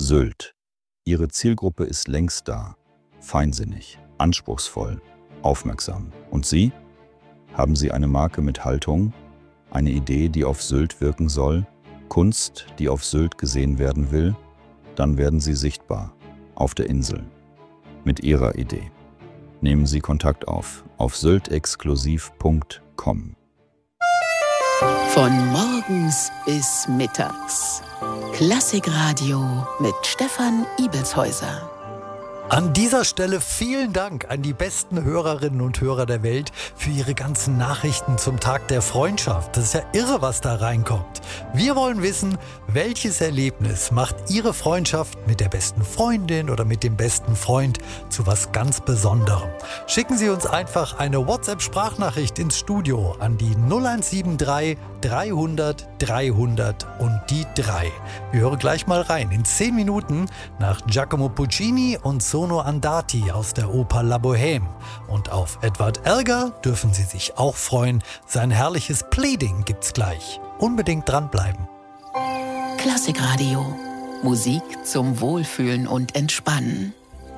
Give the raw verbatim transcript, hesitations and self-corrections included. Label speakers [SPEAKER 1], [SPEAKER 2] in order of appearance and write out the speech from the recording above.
[SPEAKER 1] Sylt. Ihre Zielgruppe ist längst da. Feinsinnig, anspruchsvoll, aufmerksam. Und Sie? Haben Sie eine Marke mit Haltung? Eine Idee, die auf Sylt wirken soll? Kunst, die auf Sylt gesehen werden will? Dann werden Sie sichtbar. Auf der Insel. Mit Ihrer Idee. Nehmen Sie Kontakt auf. Auf syltexklusiv punkt com.
[SPEAKER 2] Von morgens bis mittags. Klassikradio mit Stefan Ibelshäuser.
[SPEAKER 3] An dieser Stelle vielen Dank an die besten Hörerinnen und Hörer der Welt für ihre ganzen Nachrichten zum Tag der Freundschaft. Das ist ja irre, was da reinkommt. Wir wollen wissen, welches Erlebnis macht Ihre Freundschaft mit der besten Freundin oder mit dem besten Freund zu was ganz Besonderem. Schicken Sie uns einfach eine WhatsApp-Sprachnachricht ins Studio an die null eins sieben drei dreihundert dreihundert und die drei. Wir hören gleich mal rein. In zehn Minuten nach Giacomo Puccini und Sono Andati aus der Oper La Bohème. Und auf Edward Elgar dürfen Sie sich auch freuen. Sein herrliches Pleading gibt's gleich. Unbedingt dranbleiben.
[SPEAKER 2] Klassikradio. Musik zum Wohlfühlen und Entspannen.